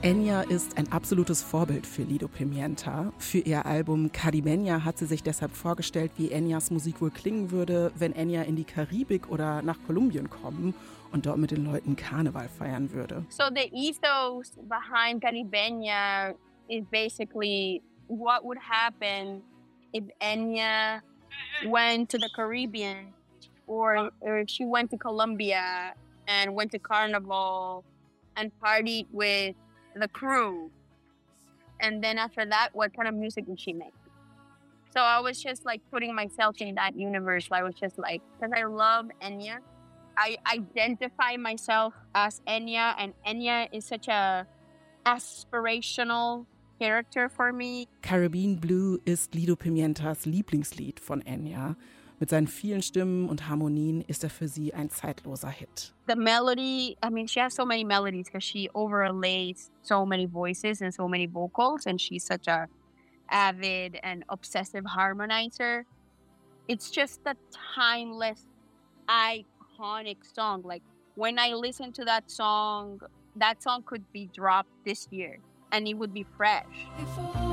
Enya ist ein absolutes Vorbild für Lido Pimienta. Für ihr Album Caribeña hat sie sich deshalb vorgestellt, wie Enyas Musik wohl klingen würde, wenn Enya in die Karibik oder nach Kolumbien kommen und dort mit den Leuten Karneval feiern würde. So the ethos behind Caribeña is basically what would happen if Enya went to the Caribbean or if she went to Colombia and went to Carnival and partied with the crew. And then after that, what kind of music would she make? So I was just like putting myself in that universe. I was just like, because I love Enya. I identify myself as Enya, and Enya is such a aspirational character for me. Caribbean Blue ist Lido Pimientas Lieblingslied von Enya. Mit seinen vielen Stimmen und Harmonien ist er für sie ein zeitloser Hit. The melody, I mean, she has so many melodies because she overlays so many voices and so many vocals, and she's such a avid and obsessive harmonizer. It's just a timeless, iconic song. Like, when I listen to that song could be dropped this year, and it would be fresh.